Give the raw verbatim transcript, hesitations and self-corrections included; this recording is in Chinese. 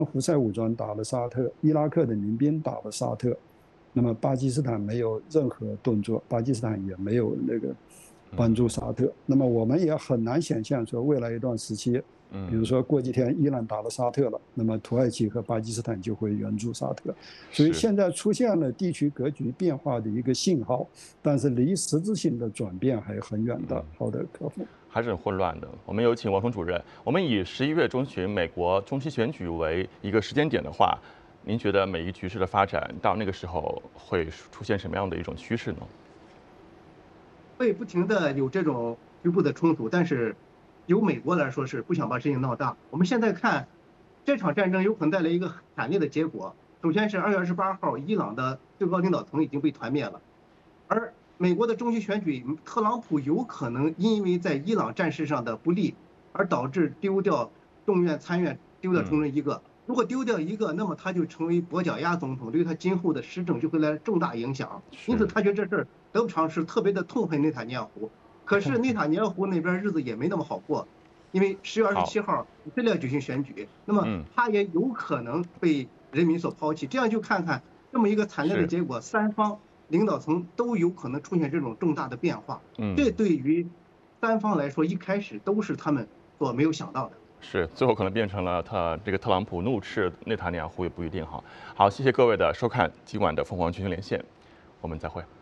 胡塞武装打了沙特，伊拉克的民兵打了沙特，那么巴基斯坦没有任何动作，巴基斯坦也没有那个帮助沙特。那么我们也很难想象说未来一段时期，比如说过几天伊朗打了沙特了，那么土耳其和巴基斯坦就会援助沙特。所以现在出现了地区格局变化的一个信号，但是离实质性的转变还很远的。好的，客户。 还是很混乱的。我们有请王峰主任。我们以十一月中旬美国中期选举为一个时间点的话，您觉得美伊局势的发展到那个时候会出现什么样的一种趋势呢？ 会不停的有这种局部的冲突，但是由美国来说是不想把事情闹大。我们现在看这场战争有可能带来一个惨烈的结果。首先是二月二十八号，伊朗的最高领导层已经被团灭了，而美国的中期选举，特朗普有可能因为在伊朗战事上的不利，而导致丢掉众院参院，丢掉其中一个。如果丢掉一个，那么他就成为跛脚鸭总统，对他今后的施政就会来重大影响。因此，他觉得这事儿得不偿失，特别的痛恨内塔尼亚胡。可是内塔尼亚胡那边日子也没那么好过，因为十月二十七号以色列举行选举，那么他也有可能被人民所抛弃。这样就看看这么一个惨烈的结果，三方领导层都有可能出现这种重大的变化。这对于三方来说，一开始都是他们所没有想到的。 是，最后可能变成了特这个特朗普怒斥内塔尼亚胡也不一定哈。好，谢谢各位的收看，今晚的凤凰全球连线，我们再会。